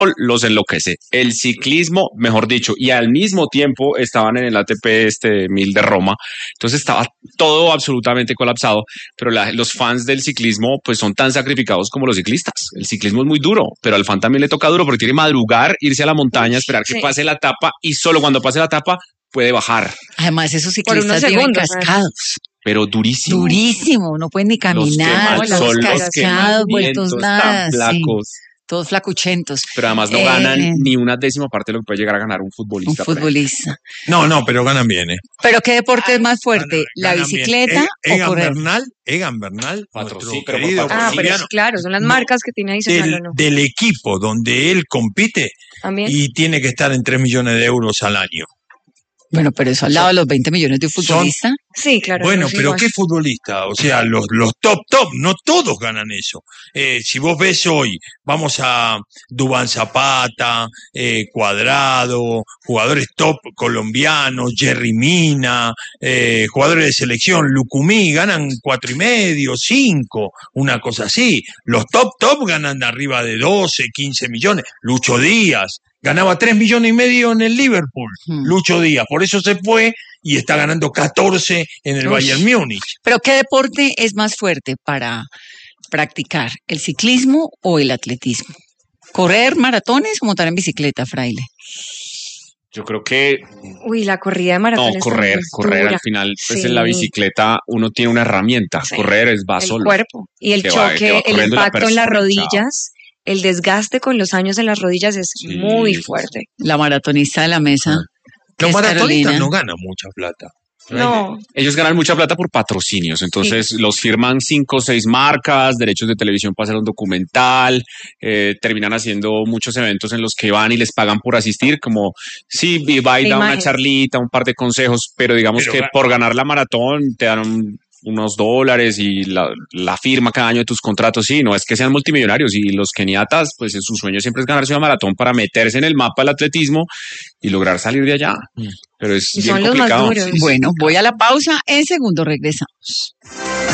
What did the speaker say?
los enloquece. El ciclismo, mejor dicho, y al mismo tiempo estaban en el ATP 1000 de Roma, entonces estaba todo absolutamente colapsado, pero los fans del ciclismo pues son tan sacrificados como los ciclistas. El ciclismo es muy duro, pero al fan también le toca duro porque tiene que madrugar, irse a la montaña, esperar que pase la etapa y solo cuando pase la etapa puede bajar. Además, esos ciclistas viven cascados. Pero durísimo. Durísimo, no pueden ni caminar, los cascados, vueltos nada. Flacos. Sí. Todos flacuchentos. Pero además no ganan ni una décima parte de lo que puede llegar a ganar un futbolista. Un futbolista. No, pero ganan bien, ¿Pero qué deporte es más fuerte? ¿La bicicleta o correr? Egan Bernal, patrocinio. Pero claro, son las marcas que tiene adicional. Del equipo donde él compite y tiene que estar en 3 millones de euros al año. Bueno, pero eso al lado de los 20 millones de un futbolista. Sí, claro. Bueno, pero ¿qué futbolista? O sea, los top, no todos ganan eso. Si vos ves hoy, vamos a Duván Zapata, Cuadrado, jugadores top colombianos, Jerry Mina, jugadores de selección, Lucumí, ganan 4,5, 5, una cosa así. Los top ganan arriba de 12, 15 millones. Lucho Díaz ganaba 3,5 millones en el Liverpool, Lucho Díaz, por eso se fue y está ganando 14 en el Bayern Múnich. ¿Pero qué deporte es más fuerte para practicar, el ciclismo o el atletismo? ¿Correr maratones o montar en bicicleta, Fraile? Yo creo que... la corrida de maratones. No, correr al final, pues en la bicicleta uno tiene una herramienta, correr va solo. El cuerpo y el choque, el impacto en las rodillas. El desgaste con los años en las rodillas es muy fuerte. La maratonista de la mesa. Los maratonistas no ganan mucha plata. No. Ellos ganan mucha plata por patrocinios, entonces los firman 5 o 6 marcas, derechos de televisión para hacer un documental, terminan haciendo muchos eventos en los que van y les pagan por asistir, como va y da una charlita, un par de consejos, pero digamos que por ganar la maratón te dan unos dólares y la firma cada año de tus contratos, no es que sean multimillonarios, y los keniatas, pues su sueño siempre es ganarse una maratón para meterse en el mapa del atletismo y lograr salir de allá, pero es bien complicado. Bueno, voy a la pausa, en segundo regresamos.